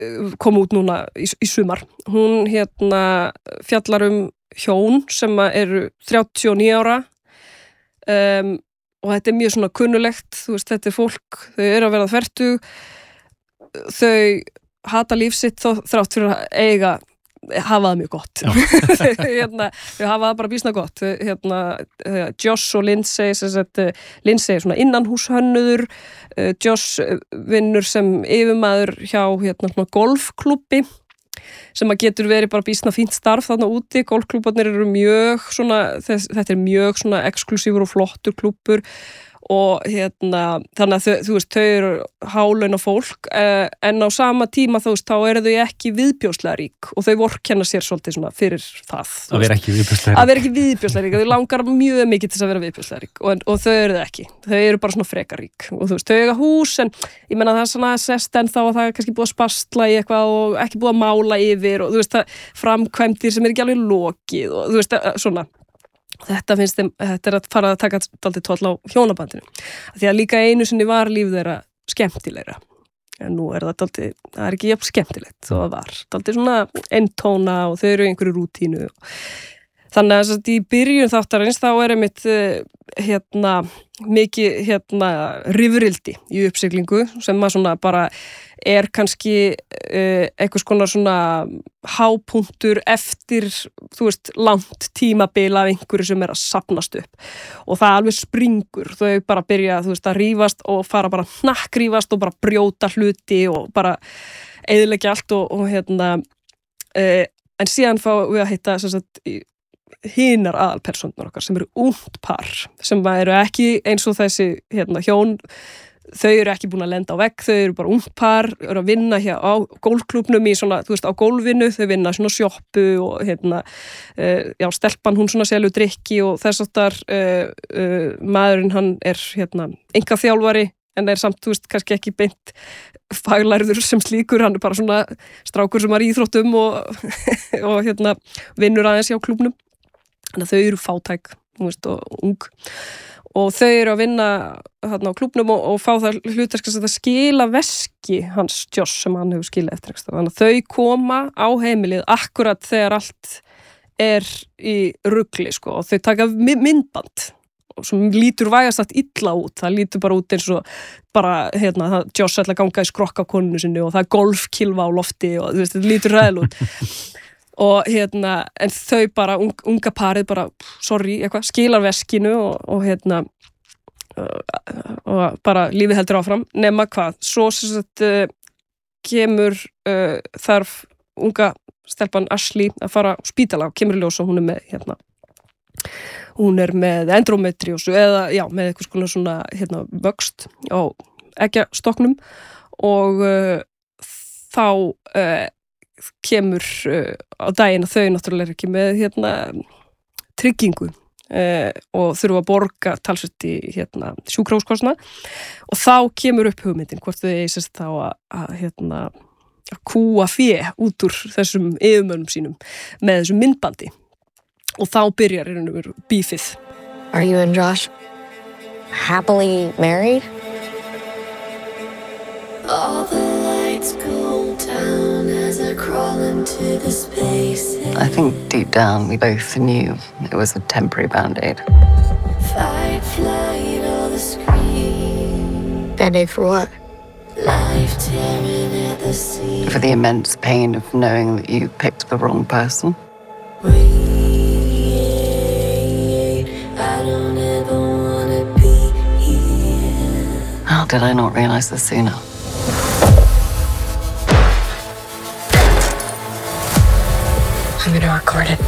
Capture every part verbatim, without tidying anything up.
kom út núna í, í sumar. Hún hérna fjallar um hjón sem eru þrjátíu og níu ára um, og þetta er mjög svona kunnulegt, þú veist, þetta er fólk, þau eru að verða fertug, þau hata líf sitt þó, þrátt fyrir að eiga hafa það mjög gott hérna, þau hafa það bara býsna gott hérna, Josh og Lindsay sagt, Lindsay er svona innanhúshönnuður Josh vinnur sem yfirmaður hjá hérna, golfklúbbi sem að getur verið bara býsna fínt starf þarna úti, golfklúbarnir eru mjög svona, þess, þetta er mjög svona exklusífur og flottur klúbbur og hérna, þannig að þau, þú veist, þau eru hálauna fólk eh, en á sama tíma þú veist, þá eru þau ekki viðbjóðslega rík og þau vorkenna sér svolítið svona fyrir það. Að vera ekki viðbjóðslega rík. Að vera ekki viðbjóðslega rík, þau langar mjög mikið til þess að vera viðbjóðslega rík og, og þau eru það ekki, þau eru bara svona frekar rík og þú veist, þau eiga hús en ég menna það er svona sest en þá að það er kannski búið að spastla í eitthvað og ekki búið að mála yfir og þú veist, það framkvæmdir sem er ekki alveg lokið og þú veist, svona Þetta finnst þeim, þetta er að fara að taka dálítið tóll á hjónabandinu. Því að líka einu sinni var líf þeirra skemmtilegra. En nú er það dálítið, það er ekki jafn skemmtilegt þó það var. Dálítið svona eintóna og þau eru í einhverju rútínu. Þannig að í byrjun þáttarins þá er einmitt hérna mikið hérna rifrildi í uppsiglingu sem maður svona bara er kannski uh, einhvers konar svona hápunktur eftir, þú veist, langt tímabil af einhverju sem er að safnast upp og það alveg springur, þau bara byrja, þú veist, að rífast og fara bara hnakkrífast og bara brjóta hluti og bara eyðileggja allt og, og hérna uh, en síðan fá við að hitta sem sagt hinar aðalpersónur okkar sem eru ungt par sem eru ekki eins og þessi hérna hjón þau eru ekki búin að lenda á vegg, þau eru bara ungt par, eru að vinna hér á gólfklúbnum í svona, þú veist, á gólfinu, þau vinna svona sjoppu og hérna, uh, já, stelpan hún svona selur drykki og þess aftar uh, uh, maðurinn hann er hérna einkaþjálfari en er samt, þú veist, kannski ekki beint faglærður sem slíkur, hann er bara svona strákur sem er í íþróttum og, og hérna vinnur aðeins hjá klúbnum, þannig að þau eru fátæk, þú veist, og ung. Og þau eru að vinna þarna á klúbnum og, og fá það hlutverk að skila veski hans Josh sem hann hefur skilað eftir ekstra. Þannig að þau koma á heimilið akkurat þegar allt er í rugli sko og þau taka myndband sem lítur vægast allt illa út. Það lítur bara út eins og bara hérna, Josh ætla að ganga í skrokk á konunni sinni og það er golfkilfa á lofti og þú veist, þetta lítur ræðilega út. Og hérna, en þau bara, un, unga parið bara, sorry, eitthvað, skilar veskinu og, og hérna, uh, og bara lífið heldur áfram, nema hvað, svo sem sagt uh, kemur uh, þarf unga stelpan Ashley að fara á spítala og kemur í ljós og hún er með, hérna, hún er með endometriósu eða, já, með eitthvað svona, svona, hérna, vöxt á eggjastoknum og uh, þá, uh, kemur uh, á daginn að þau náttúrulega er ekki með hérna, tryggingu uh, og þurfa að borga talsvert í hérna, sjúkrahúskostnað og þá kemur upp hugmyndin hvort þau eigi þá að, að, hérna, að kúa fé út úr þessum yfirmönnum sínum með þessum myndbandi og þá byrjar einhverjum bífið. Are you and Josh happily married? All the lights go down as I crawl into the space. I think deep down we both knew it was a temporary band-aid. Fight, flight, all the scream. Band-aid for what? Life tearing at the seams. For the immense pain of knowing that you picked the wrong person. Wait, I don't ever wanna be here. How did I not realize this sooner? I'm gonna record it.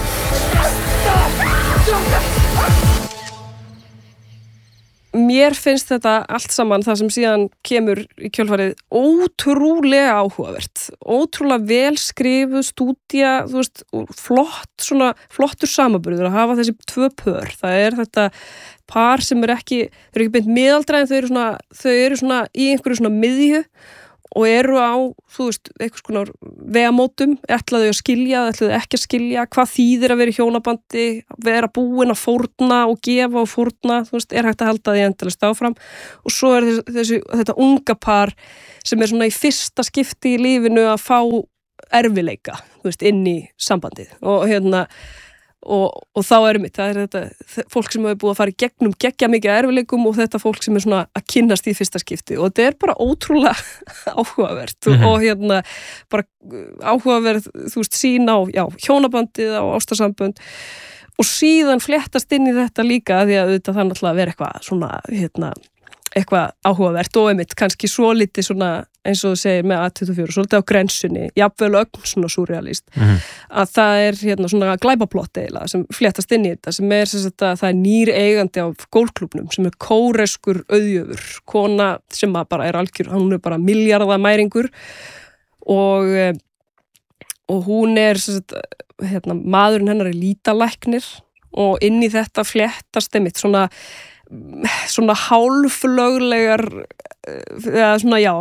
Mér finnst þetta allt saman það sem síðan kemur í kjölfarið ótrúlega áhugavert, ótrúlega vel skrifuð stúdía, þú veist, flott, svona flottur samanburður að hafa þessi tvö pör. Það er þetta par sem er ekki, þau eru ekki beint miðaldra en þau eru svona, þau eru svona í einhverju svona miðju og eru á, þú veist, einhvers konar vegamótum, ætlaðu að skilja, ætlaðu ekki að skilja, hvað þýðir að vera í hjónabandi, vera búin að fórna og gefa og fórna, þú veist, er hægt að halda því endalaust áfram og svo er þessi, þessi, þetta unga par sem er svona í fyrsta skipti í lífinu að fá erfileika, þú veist, inn í sambandið og hérna Og, og þá er mitt, það er þetta fólk sem hefur búið að fara í gegnum geggja mikið erfileikum og þetta fólk sem er svona að kynnast í fyrsta skipti og þetta er bara ótrúlega áhugavert mm-hmm. og hérna bara áhugaverð, þú veist, sín á já, hjónabandið, á ástarsambönd og síðan fléttast inn í þetta líka því að þetta þannig að vera eitthvað svona, hérna, eitthvað áhugavert og einmitt kannski svo litið svona eins og þú segir með A tuttugu og fjögur, svolítið á grensunni, jafnvel ögn svona surrealist, mm-hmm. að það er hérna svona glæpaplott eiginlega sem fléttast inn í þetta, sem er sem sagt að það er nýr eigandi á gólklúbnum sem er kóreskur auðjöfur, kona sem bara er algjör, hún er bara milljarðamæringur og, og hún er sem sagt, hérna, maðurinn hennar er lítalæknir og inn í þetta fléttast einmitt svona svona hálflöglegar eða svona já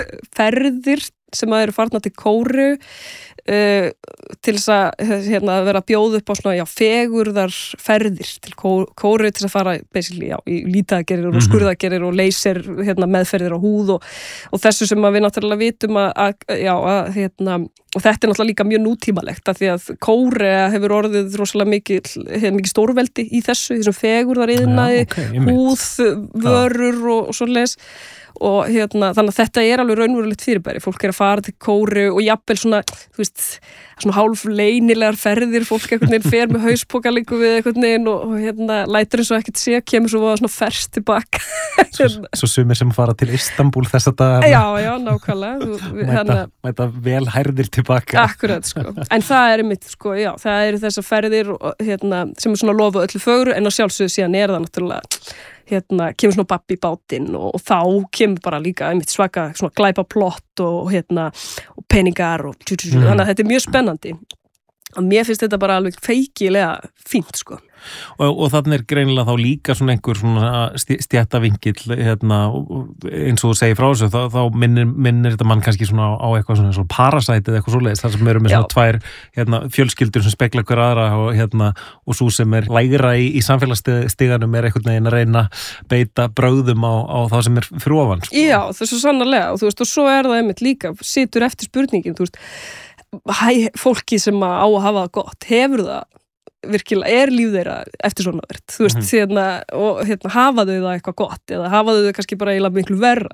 ferðir sem að eru farna til Kóru uh, til þess að hérna, vera að bjóða upp á svona já fegurðar ferðir til Kóru til þess að fara basically já í lítaðgerðir og skurðagerðir og leysir hérna, meðferðir á húð og, og þessu sem að við náttúrulega vitum að, að já að hérna og þetta er náttúrulega líka mjög nútímalegt af því að Kórea hefur orðið rosalega mikið, mikið stórveldi í þessu, þessum fegurðariðnaði, ja, okay, húðvörur og, og svoleiðis og hérna, þannig að þetta er alveg raunverulegt fyrirbæri, fólk er að fara til Kóru og jafnvel svona, þú veist, svona hálf leynilegar ferðir, fólk einhvern veginn fer með hauspoka líku við einhvern veginn og, og hérna, lætur eins og ekkert sé, kemur svo svona ferst tilbaka. Svo, svo sumir sem fara til Istanbul þess að það Já, já, nákvæmlega. Mæta, mæta vel hærðir tilbaka. Akkurat, sko. En það er mitt, sko, já, það eru þessar ferðir hérna, sem er svona lofa öllu fögru en á sjálfsögðu síðan er það náttúrulega hérna, kemur svona babbi í bátinn og, og þá kemur bara líka einmitt svaka svona glæpa plott og, hérna, og peningar og tjú, tjú, tjú. Mm. Þannig að þetta er mjög spennandi og mér finnst þetta bara alveg feikilega fínt sko. Og, og þannig er greinilega þá líka svona einhver svona stjættavingill hérna, eins og þú segir frá þessu þá, þá minnir, minnir þetta mann kannski svona á eitthvað svona, svona parasite eða eitthvað svoleiðis þar sem eru með Já. Svona tvær hérna, fjölskyldur sem spekla hver aðra og, hérna, og svo sem er lægra í, í samfélagsstiganum er einhvern veginn að reyna beita brögðum á, á það sem er fyrir ofan sko. Já, það er svo sannarlega og þú veist og svo er það einmitt líka, situr eftir spurningin þú veist, hæ, fólki sem á að hafa það gott, hefur það virkilega, er líf þeirra eftir svona verð, þú veist, mm-hmm. hérna, og hérna, hafa þau það eitthvað gott eða hafa þau það kannski bara eiginlega miklu verra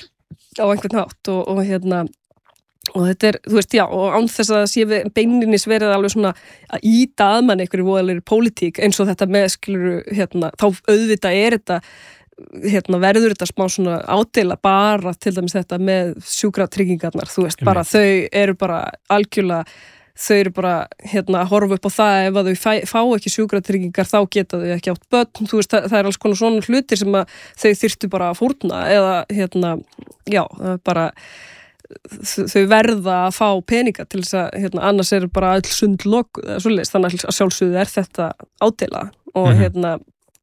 á einhvern hátt og, og hérna og þetta er, þú veist, já, og án þess að sé beinlinis verið alveg svona að íta að mann einhverju voðalegri pólitík eins og þetta með, skiluru, hérna, þá auðvitað er þetta hérna, verður þetta smá svona ádela bara til dæmis þetta með sjúkratryggingarnar, þú veist, bara þau eru bara algjörlega þau eru bara hérna að horfa upp á það ef að þau fæ, fá ekki sjúkratryggingar þá geta þau ekki átt börn, þú veist það, það er alls konar svona hlutir sem að þau þyrftu bara að fórna eða hérna, já, bara þau verða að fá peninga til þess að hérna, annars er bara all sund lokuð eða svoleiðis, þannig að sjálfsögðu er þetta ádela og mm-hmm. hérna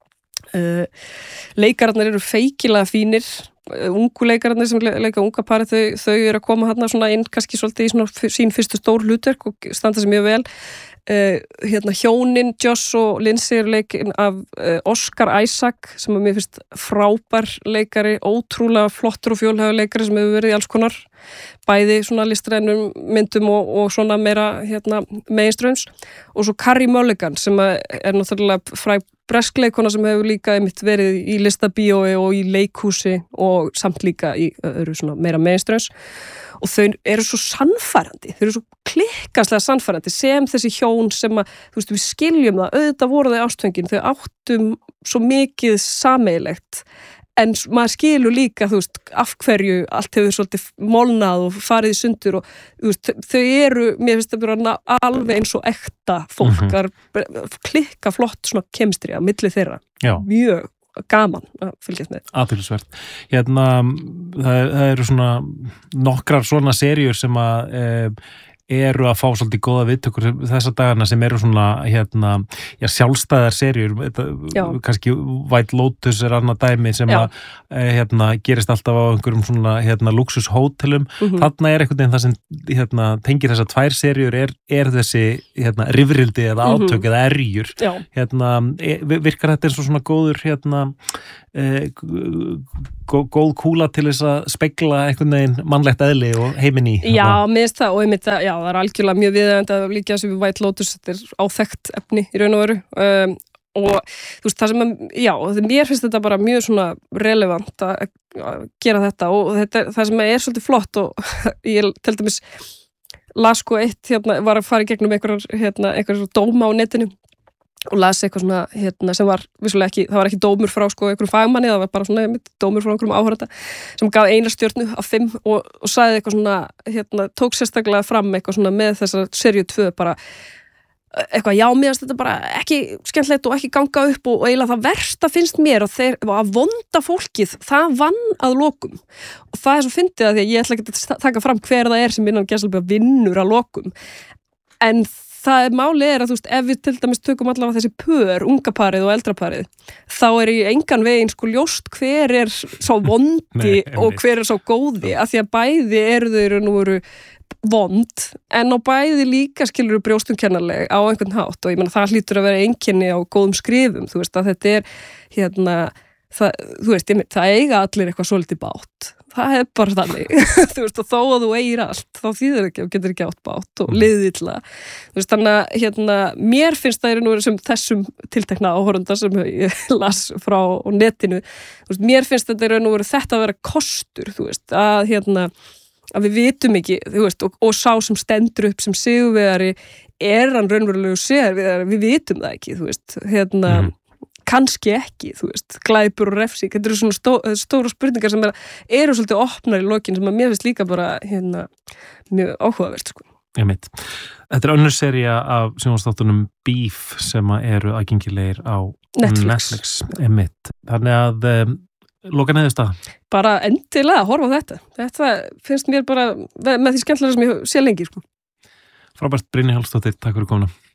uh, leikararnir eru feikilega fínir ungu leikararnir sem leika unga pari þau, þau eru að koma hérna svona inn kannski svolítið í svona sín fyrstu stór hlutverk og standa sér mjög vel uh, hérna hjónin Joss og Lindsay eru leikin af uh, Oscar Isaac sem að mér finnst frábær leikari, ótrúlega flottur og fjólhægur leikari sem hefur verið í alls konar bæði svona listrænum myndum og, og svona meira hérna meginströms og svo Carey Mulligan sem er náttúrulega fræg breskleikona sem hefur líka einmitt verið í listabíói og í leikhúsi og samt líka í öðru svona meira meginströms og þau eru svo sannfærandi, þau eru svo klikkaslega sannfærandi sem þessi hjón sem að, þú veist, við skiljum það, auðvitað voru þau ástfengin, þau áttum svo mikið sameigilegt en maður skilur líka, þú veist, af hverju allt hefur svolítið molnað og farið í sundur og þú veist, þau eru, mér finnst það bara alveg eins og ekta fólkar, mm-hmm. klikka flott svona kemistri á milli þeirra. Já. Mjög gaman að fylgjast með. Athyglisvert. Hérna, það, það eru svona nokkrar svona seríur sem að e, eru að fá svolítið góða viðtökur þessa dagana sem eru svona hérna, já, sjálfstæðar serjur, kannski White Lotus er annað dæmi sem já. að hérna, gerist alltaf á einhverjum svona hérna, luxushótelum, mm-hmm. þarna er einhvern veginn það sem hérna, tengir þessar tvær serjur er, er þessi hérna, rifrildi eða átök mm-hmm. eða erjur hérna, virkar þetta eins og svona góður hérna Eh, góð kúla til þess að spegla einhvern veginn mannlegt eðli og heiminn í Já, mér finnst það og einmitt það, já, það er algjörlega mjög viðeigandi að líka þessu White Lotus, þetta er áþekkt efni í raun og veru um, og þú veist, það sem að, já, mér finnst þetta bara mjög svona relevant að gera þetta og þetta, það sem er svolítið flott og ég til dæmis las sko eitt, hérna, var að fara í gegnum einhverjar, hérna, einhverjar dóma á netinu og las eitthvað svona, hérna, sem var vissulega ekki, það var ekki dómur frá sko einhverjum fagmanni, það var bara svona dómur frá einhverjum áhöranda sem gaf eina stjörnu af fimm og, og sagði eitthvað svona, hérna, tók sérstaklega fram eitthvað svona með þessar seríu tvö bara, eitthvað, já, mér finnst þetta bara ekki skemmtilegt og ekki ganga upp og, og eiginlega það versta finnst mér og þeir, að vonda fólkið, það vann að lokum og það er svo fyndið að því að ég ætla ekki að taka fram hver það er sem innan gæslega vinnur að lokum, en það er málið er að þú veist, ef við til dæmis tökum allavega þessi pör, unga parið og eldra parið, þá er í engan veginn sko ljóst hver er sá vondi Nei, og hver er sá góði, af því að bæði eru þau nú eru vond, en á bæði líka skilur brjóstumkennarleg á einhvern hátt og ég meina það hlýtur að vera einkenni á góðum skrifum, þú veist að þetta er hérna, það, þú veist, ég, það eiga allir eitthvað svolítið bátt. Það er bara þannig, þú veist, og þó að þú eigir allt, þá þýðir ekki og getur ekki átt bátt og liðið illa. Þú veist, þannig að, hérna, mér finnst það er nú sem þessum tiltekna áhorfanda sem ég las frá netinu, þú veist, mér finnst þetta er nú þetta að vera kostur, þú veist, að, hérna, að við vitum ekki, þú veist, og, og sá sem stendur upp sem sigurvegari er hann raunverulegu sigurvegari, við vitum það ekki, þú veist, hérna, mm. kannski ekki, þú veist, glæpur og refsing, þetta eru svona stó, stóra spurningar sem er, eru svolítið opnar í lokin sem að mér finnst líka bara hérna mjög áhugavert, sko. Ég mitt. Þetta er önnur sería af sjónvarpsþáttunum Beef sem eru aðgengilegir á Netflix. Netflix. Ég mitt. Þannig að um, loka neðist að? Bara endilega horfa á þetta. Þetta finnst mér bara með því skemmtilega sem ég sé lengi, sko. Frábært, Brynja Hallsdóttir, takk fyrir komuna.